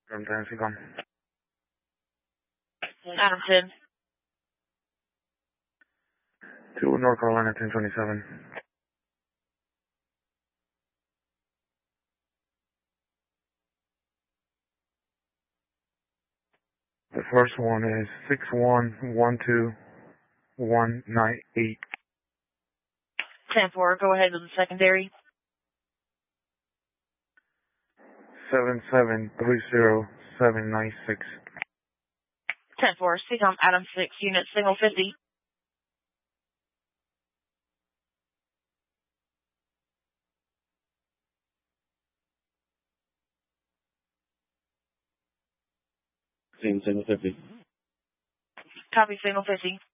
From Tennessee, come. Adam 10. 2 North Carolina, 1027. The first one is 6112198. 10-4, go ahead with the secondary. 7730796. 10-4, CCOM Adam 6, unit signal 50. Signal 50. Copy signal 50.